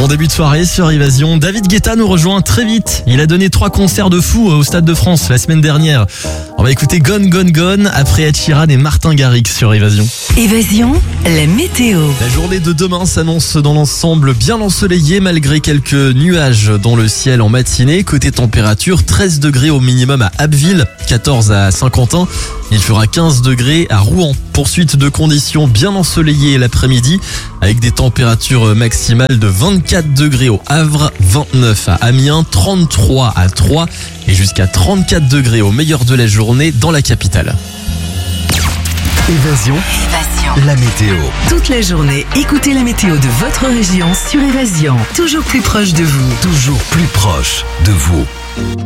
Bon début de soirée sur Évasion. David Guetta nous rejoint très vite. Il a donné 3 concerts de fou au Stade de France la semaine dernière. On va écouter Gone Gone Gone après Ed Sheeran et Martin Garrix sur Évasion. Évasion, la météo. La journée de demain s'annonce dans l'ensemble bien ensoleillée malgré quelques nuages dans le ciel en matinée. Côté température, 13 degrés au minimum à Abbeville, 14 à Saint-Quentin. Il fera 15 degrés à Rouen. Poursuite de conditions bien ensoleillées l'après-midi avec des températures maximales de 24 degrés au Havre, 29 à Amiens, 33 à Troyes et jusqu'à 34 degrés au meilleur de la journée dans la capitale. Évasion, la météo. Toute la journée, écoutez la météo de votre région sur Évasion. Toujours plus proche de vous. Toujours plus proche de vous.